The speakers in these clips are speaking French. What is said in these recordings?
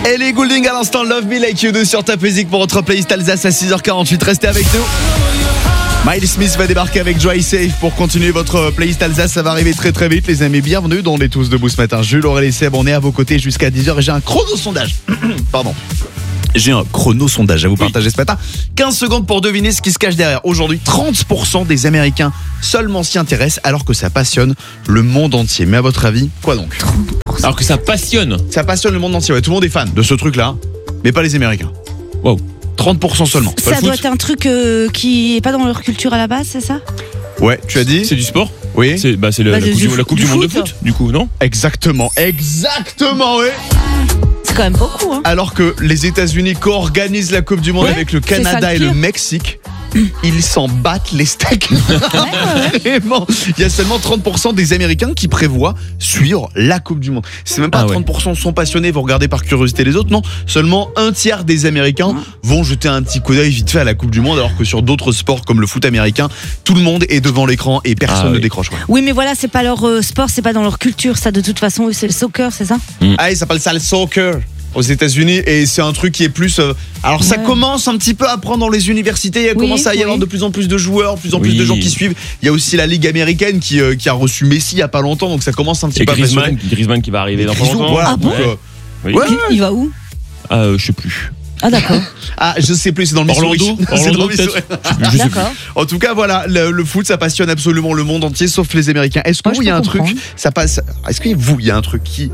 Ellie Goulding à l'instant, Love Me Like You Do sur Top Music pour votre playlist Alsace à 6h48. Restez avec nous. Miles Smith va débarquer avec Joy Safe pour continuer votre playlist Alsace. Ça va arriver très très vite, les amis. Bienvenue dans les Tous Debout ce matin. Jules, Aurélie et Seb, on est à vos côtés jusqu'à 10h et j'ai un chrono-sondage. Pardon. J'ai un chrono-sondage à vous partager ce matin. 15 secondes pour deviner ce qui se cache derrière. Aujourd'hui, 30% des Américains seulement s'y intéressent alors que ça passionne le monde entier. Mais à votre avis, quoi donc ? Alors que ça passionne. Ça passionne le monde entier. Ouais, tout le monde est fan de ce truc-là, mais pas les Américains. Wow. 30% seulement. Ça doit être un truc qui est pas dans leur culture à la base, c'est ça ? Ouais, tu as dit ? C'est du sport ? Oui. C'est la coupe du monde de foot, du coup, non ? Exactement, oui. C'est quand même beaucoup, hein. Alors que les États-Unis co-organisent la Coupe du Monde avec le Canada et le Mexique, ils s'en battent les steaks. Vraiment. Il y a seulement 30% des Américains qui prévoient suivre la Coupe du Monde. C'est même pas 30% sont passionnés, vont regarder par curiosité les autres. Non, seulement un tiers des Américains vont jeter un petit coup d'œil vite fait à la Coupe du Monde, alors que sur d'autres sports comme le foot américain, tout le monde est devant l'écran et personne ne décroche. Ouais. Oui, mais voilà, c'est pas leur sport, c'est pas dans leur culture, ça de toute façon. C'est le soccer, c'est ça ? Ah, ils s'appellent ça le soccer aux États-Unis et c'est un truc qui est plus. Alors ça commence un petit peu à prendre dans les universités. Il commence à y avoir de plus en plus de joueurs, de plus en plus de gens qui suivent. Il y a aussi la Ligue américaine qui a reçu Messi il y a pas longtemps, donc ça commence un petit peu à passionner. Griezmann qui va arriver dans pas longtemps. Voilà, ah bon Il va où ? Je sais plus. Ah d'accord. Ah je sais plus, c'est dans le Missouri. Orlando peut-être. Je sais plus. En tout cas voilà, le foot ça passionne absolument le monde entier sauf les Américains. Est-ce que vous il y a un truc ça passe ? Est-ce que vous il y a un truc qui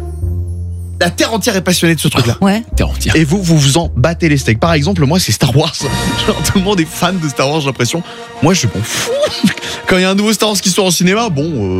la terre entière est passionnée de ce truc-là. Ouais. Terre entière. Et vous vous en battez les steaks. Par exemple, moi, c'est Star Wars. Genre, tout le monde est fan de Star Wars, j'ai l'impression. Moi, je m'en fous. Quand il y a un nouveau Star Wars qui sort au cinéma,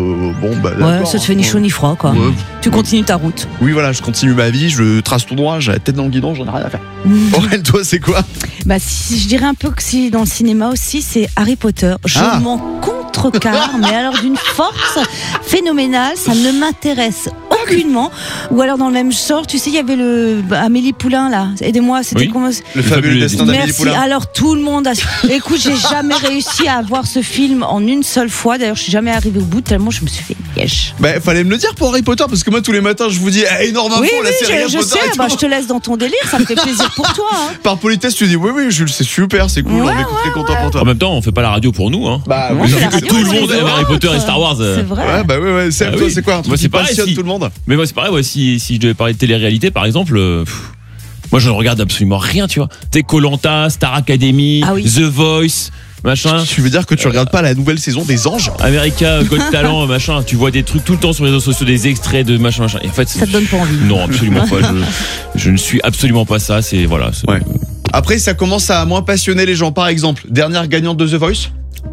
ouais, ça te fait ni chaud ni froid, quoi. Ouais. Tu continues ta route. Oui, voilà, je continue ma vie, je trace tout droit, j'ai la tête dans le guidon, j'en ai rien à faire. Aurèle, toi, c'est quoi ? Si je dirais un peu que si dans le cinéma aussi, c'est Harry Potter. Je m'en contrecarre, mais alors d'une force phénoménale, ça ne m'intéresse aucunement. Ou alors dans le même genre, tu sais, il y avait Amélie Poulain là. Aidez-moi, c'était comment ? Le fabuleux destin d'Amélie Poulain. Merci. Alors tout le monde a. Écoute, j'ai jamais réussi à voir ce film en une seule fois. D'ailleurs, je suis jamais arrivée au bout tellement je me suis fait yesh. Fallait me le dire pour Harry Potter parce que moi tous les matins je vous dis énorme info la série Harry Potter. Je sais. Je te laisse dans ton délire. Ça me fait plaisir pour toi. Hein. Par politesse, tu dis oui Jules, c'est super, c'est cool. On est très content pour toi. En même temps, on fait pas la radio pour nous. Hein. Oui, vu que tout le monde aime Harry Potter et Star Wars. C'est vrai. Ouais. Toi, c'est quoi un truc qui passionne tout le monde ? Mais moi, c'est pareil. Si je devais parler de télé-réalité, par exemple, moi, je ne regarde absolument rien, tu vois. Tu sais, Koh-Lanta, Star Academy, The Voice, machin. Tu veux dire que tu regardes pas la nouvelle saison des Anges ? America Got Talent, machin. Tu vois des trucs tout le temps sur les réseaux sociaux, des extraits de machin. Et en fait, ça te donne pas envie ? Non, absolument pas. Je ne suis absolument pas ça. C'est voilà. Ouais. Après, ça commence à moins passionner les gens. Par exemple, dernière gagnante de The Voice.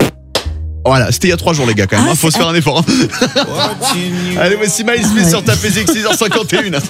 Voilà, c'était il y a 3 jours les gars quand même, faut se faire un effort. Allez, voici Miles Smith sur Top Music, 6h51.